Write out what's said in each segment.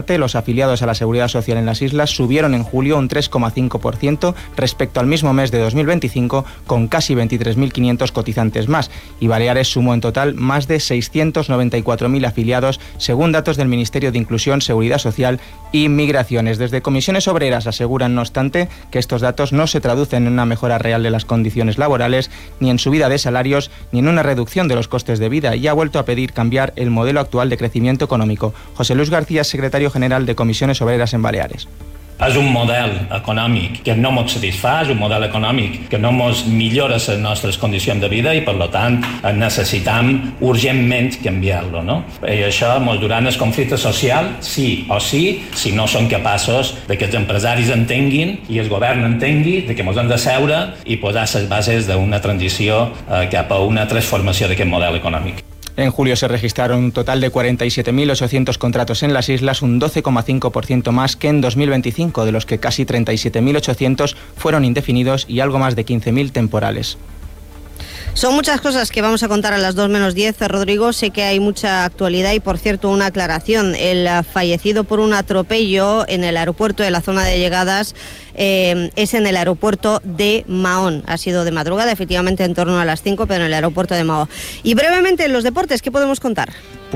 parte, los afiliados a la Seguridad Social en las islas subieron en julio un 3,5% respecto al mismo mes de 2025, con casi 23.500 cotizantes más, y Baleares sumó en total más de 694.000 afiliados, según datos del Ministerio de Inclusión, Seguridad Social y Migraciones. Desde Comisiones Obreras aseguran, no obstante, que estos datos no se traducen en una mejora real de las condiciones laborales, ni en subida de salarios, ni en una reducción de los costes de vida, y ha vuelto a pedir cambiar el modelo actual de crecimiento económico. José Luis García, secretario general de Comisiones Obreras en Baleares. És un model econòmic que no ens satisfà, és un model econòmic que no ens millora les nostres condicions de vida i, per tant, necessitam urgentment canviar-lo, no? I això ens durà el conflicte social, sí o sí, si no són capaços de que els empresaris entenguin i el govern entengui de que ens hem de seure i posar les bases d'una transició cap a una transformació d'aquest model econòmic. En julio se registraron un total de 47.800 contratos en las islas, un 12,5% más que en 2025, de los que casi 37.800 fueron indefinidos y algo más de 15.000 temporales. Son muchas cosas que vamos a contar a las 2 menos 10, Rodrigo. Sé que hay mucha actualidad y, por cierto, una aclaración. El fallecido por un atropello en el aeropuerto de la zona de llegadas es en el aeropuerto de Mahón. Ha sido de madrugada, efectivamente, en torno a las 5, pero en el aeropuerto de Mahón. Y brevemente, en los deportes, ¿qué podemos contar?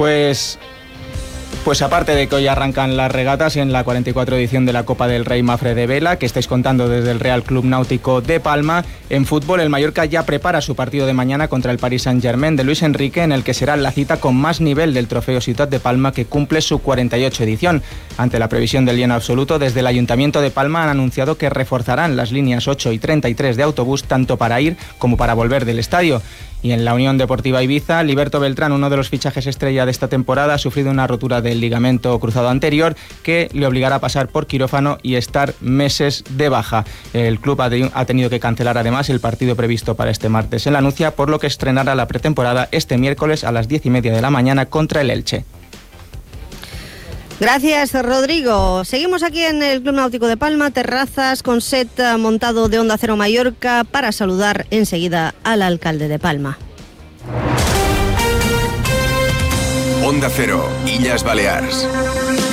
Pues aparte de que hoy arrancan las regatas en la 44 edición de la Copa del Rey Mafre de Vela, que estáis contando desde el Real Club Náutico de Palma, en fútbol el Mallorca ya prepara su partido de mañana contra el Paris Saint-Germain de Luis Enrique, en el que será la cita con más nivel del Trofeo Ciutat de Palma, que cumple su 48 edición. Ante la previsión del lleno absoluto, desde el Ayuntamiento de Palma han anunciado que reforzarán las líneas 8 y 33 de autobús, tanto para ir como para volver del estadio. Y en la Unión Deportiva Ibiza, Liberto Beltrán, uno de los fichajes estrella de esta temporada, ha sufrido una rotura del ligamento cruzado anterior que le obligará a pasar por quirófano y estar meses de baja. El club ha tenido que cancelar además el partido previsto para este martes en La Nucia, por lo que estrenará la pretemporada este miércoles a las 10:30 de la mañana contra el Elche. Gracias, Rodrigo. Seguimos aquí en el Club Náutico de Palma, terrazas con set montado de Onda Cero Mallorca, para saludar enseguida al alcalde de Palma. Onda Cero, Illes Balears.